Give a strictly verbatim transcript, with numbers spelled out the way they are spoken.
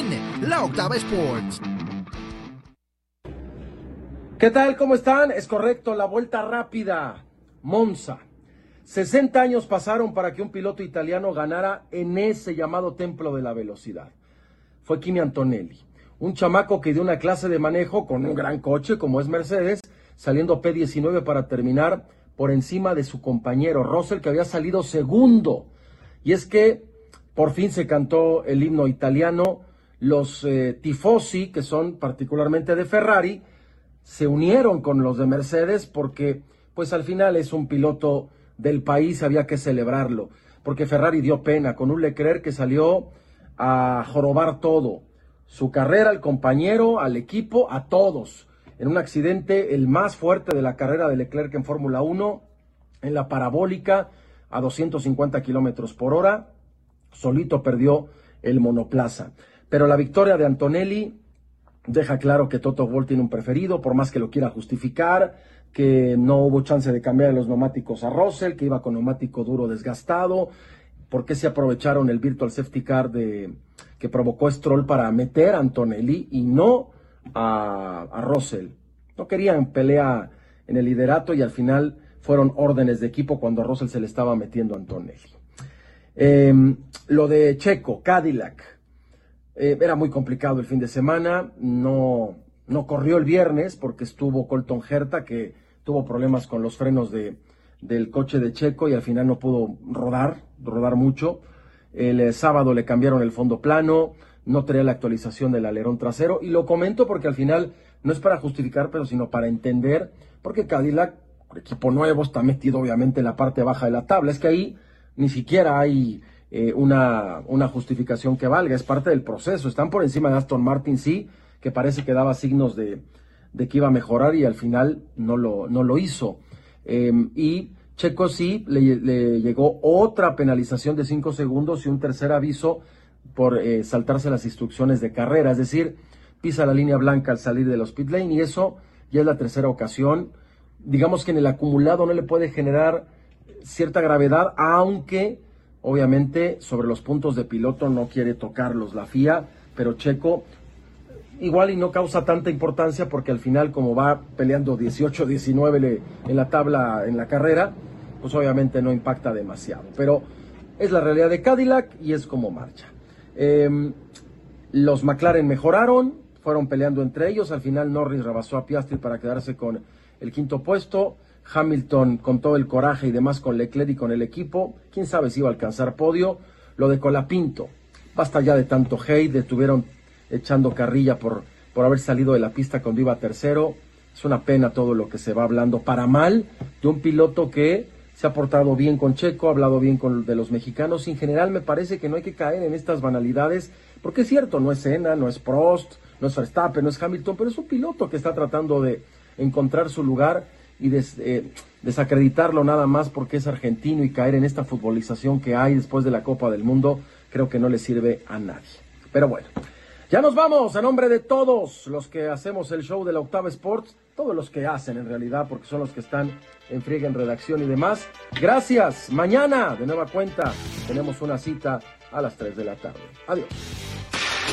en La Octava Sports. ¿Qué tal? ¿Cómo están? Es correcto, la vuelta rápida. Monza. sesenta años pasaron para que un piloto italiano ganara en ese llamado templo de la velocidad. Fue Kimi Antonelli, un chamaco que dio una clase de manejo con un gran coche como es Mercedes, saliendo P diecinueve para terminar por encima de su compañero Russell, que había salido segundo. Y es que por fin se cantó el himno italiano. Los eh, tifosi, que son particularmente de Ferrari, se unieron con los de Mercedes porque pues al final es un piloto del país, había que celebrarlo, porque Ferrari dio pena con un Leclerc que salió a jorobar todo, su carrera, al compañero, al equipo, a todos, en un accidente el más fuerte de la carrera de Leclerc en Fórmula uno, en la parabólica a doscientos cincuenta kilómetros por hora, solito perdió el monoplaza. Pero la victoria de Antonelli deja claro que Toto Wolff tiene un preferido, por más que lo quiera justificar, que no hubo chance de cambiar los neumáticos a Russell, que iba con neumático duro desgastado. ¿Por qué se aprovecharon el Virtual Safety Car de, que provocó Stroll para meter a Antonelli y no a, a Russell? No querían pelea en el liderato y al final fueron órdenes de equipo cuando a Russell se le estaba metiendo a Antonelli. Eh, lo de Checo, Cadillac. Eh, era muy complicado el fin de semana, no, no corrió el viernes porque estuvo Colton Herta, que tuvo problemas con los frenos de, del coche de Checo y al final no pudo rodar, rodar mucho. El eh, sábado le cambiaron el fondo plano, no tenía la actualización del alerón trasero, y lo comento porque al final no es para justificar, pero sino para entender, porque Cadillac, equipo nuevo, está metido obviamente en la parte baja de la tabla. Es que ahí ni siquiera hay Eh, una, una justificación que valga, es parte del proceso. Están por encima de Aston Martin, sí, que parece que daba signos de, de que iba a mejorar y al final no lo, no lo hizo. Eh, y Checo sí, le, le llegó otra penalización de cinco segundos y un tercer aviso por eh, saltarse las instrucciones de carrera, es decir, pisa la línea blanca al salir de los pit lane y eso ya es la tercera ocasión. Digamos que en el acumulado no le puede generar cierta gravedad, aunque obviamente sobre los puntos de piloto no quiere tocarlos la F I A, pero Checo igual y no causa tanta importancia porque al final, como va peleando dieciocho diecinueve en la tabla, en la carrera, pues obviamente no impacta demasiado, pero es la realidad de Cadillac y es como marcha. Eh, los McLaren mejoraron, fueron peleando entre ellos, al final Norris rebasó a Piastri para quedarse con el quinto puesto. Hamilton con todo el coraje y demás con Leclerc y con el equipo, quién sabe si iba a alcanzar podio. Lo de Colapinto, basta ya de tanto hate, le estuvieron echando carrilla por, por haber salido de la pista cuando iba tercero. Es una pena todo lo que se va hablando para mal de un piloto que se ha portado bien con Checo, ha hablado bien con de los mexicanos. En general me parece que no hay que caer en estas banalidades, porque es cierto, no es Senna, no es Prost, no es Verstappen, no es Hamilton, pero es un piloto que está tratando de encontrar su lugar y des, eh, desacreditarlo nada más porque es argentino y caer en esta futbolización que hay después de la Copa del Mundo, creo que no le sirve a nadie. Pero bueno, ya nos vamos, a nombre de todos los que hacemos el show de la Octava Sports, todos los que hacen en realidad, porque son los que están en friega, en redacción y demás. Gracias, mañana de nueva cuenta tenemos una cita a las tres de la tarde. Adiós.